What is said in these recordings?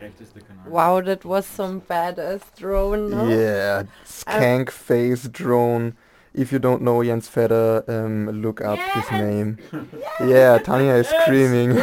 Wow, that was some badass drone, no? Yeah, skank face drone. If you don't know Jens Feder, look up this name. Yeah, Tanya is screaming.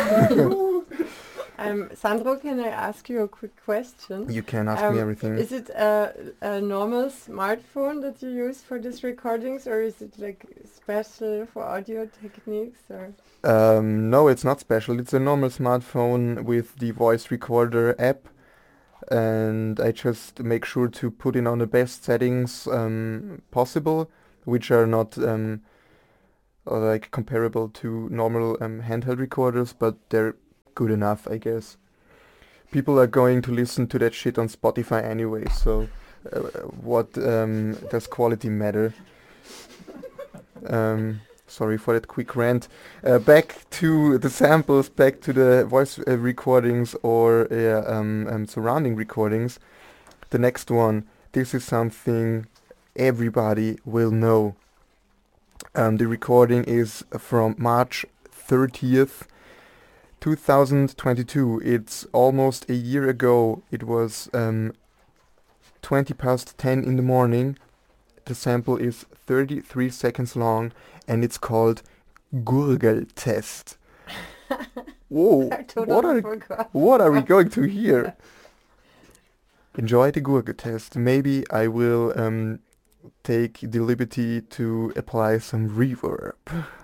Sandro, can I ask you a quick question? You can ask me everything. Is it a normal smartphone that you use for these recordings, or is it like special for audio techniques? Or No, it's not special. It's a normal smartphone with the voice recorder app, and I just make sure to put in on the best settings possible, which are not like comparable to normal handheld recorders, but they're good enough, I guess. People are going to listen to that shit on Spotify anyway, so what does quality matter? Sorry for that quick rant. Back to the samples, back to the voice recordings or surrounding recordings. The next one, this is something everybody will know. The recording is from March 30th, 2022. It's almost a year ago. It was 20 past 10 in the morning. The sample is 33 seconds long and it's called Gurgeltest. Whoa, I totally forgot. what are we going to hear? Enjoy the Gurgeltest. Maybe I will take the liberty to apply some reverb.